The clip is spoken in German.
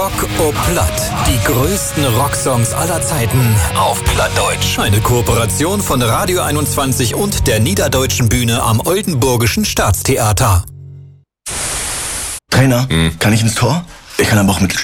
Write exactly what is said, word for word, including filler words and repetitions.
Rock o Platt. Die größten Rocksongs aller Zeiten auf Plattdeutsch. Eine Kooperation von Radio einundzwanzig und der Niederdeutschen Bühne am Oldenburgischen Staatstheater. Trainer, hm. kann ich ins Tor? Ich kann aber auch mit